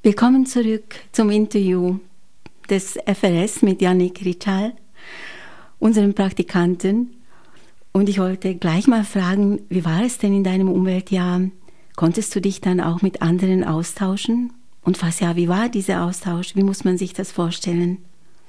Willkommen zurück zum Interview des FRS mit Yannick Ritschal, unserem Praktikanten. Und ich wollte gleich mal fragen, wie war es denn in deinem Umweltjahr? Konntest du dich dann auch mit anderen austauschen? Und falls ja, wie war dieser Austausch? Wie muss man sich das vorstellen?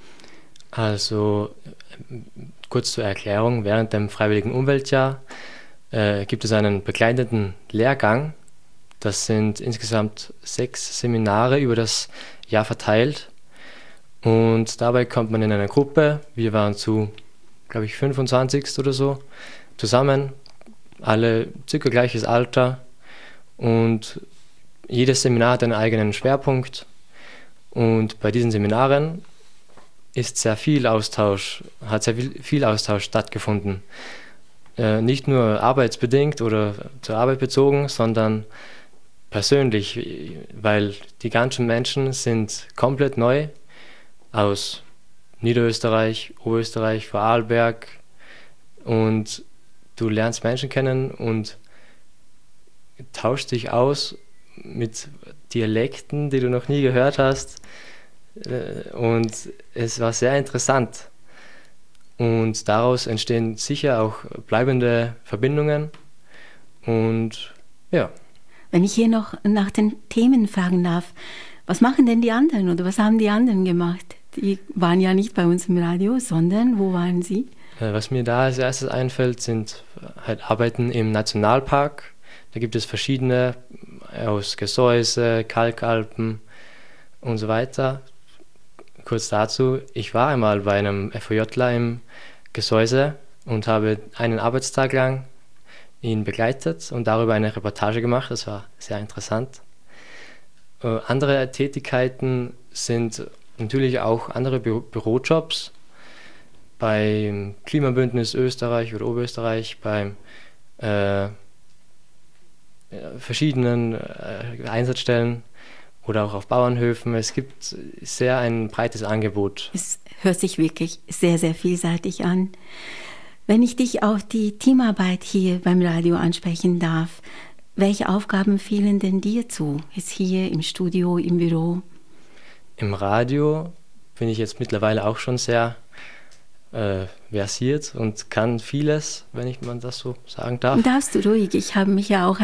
Also, kurz zur Erklärung, während dem Freiwilligen Umweltjahr gibt es einen begleitenden Lehrgang. Das sind insgesamt 6 Seminare über das Jahr verteilt. Und dabei kommt man in eine Gruppe, wir waren zu, glaube ich, 25 oder so, zusammen, alle circa gleiches Alter. Und jedes Seminar hat einen eigenen Schwerpunkt. Und bei diesen Seminaren hat sehr viel Austausch stattgefunden. Nicht nur arbeitsbedingt oder zur Arbeit bezogen, sondern persönlich, weil die ganzen Menschen sind komplett neu aus Niederösterreich, Oberösterreich, Vorarlberg, und du lernst Menschen kennen und tauschst dich aus mit Dialekten, die du noch nie gehört hast, und es war sehr interessant und daraus entstehen sicher auch bleibende Verbindungen und ja. Wenn ich hier noch nach den Themen fragen darf, was machen denn die anderen oder was haben die anderen gemacht? Die waren ja nicht bei uns im Radio, sondern wo waren sie? Was mir da als erstes einfällt, sind halt Arbeiten im Nationalpark. Da gibt es verschiedene aus Gesäuse, Kalkalpen und so weiter. Kurz dazu, ich war einmal bei einem FOJler im Gesäuse und habe einen Arbeitstag lang ihn begleitet und darüber eine Reportage gemacht. Das war sehr interessant. Andere Tätigkeiten sind natürlich auch andere Bürojobs beim Klimabündnis Österreich oder Oberösterreich, beim verschiedenen Einsatzstellen oder auch auf Bauernhöfen. Es gibt sehr ein breites Angebot. Es hört sich wirklich sehr, sehr vielseitig an. Wenn ich dich auf die Teamarbeit hier beim Radio ansprechen darf, welche Aufgaben fielen denn dir zu? Jetzt hier im Studio, im Büro? Im Radio bin ich jetzt mittlerweile auch schon sehr versiert und kann vieles, wenn man das so sagen darf. Darfst du ruhig, ich habe mich ja auch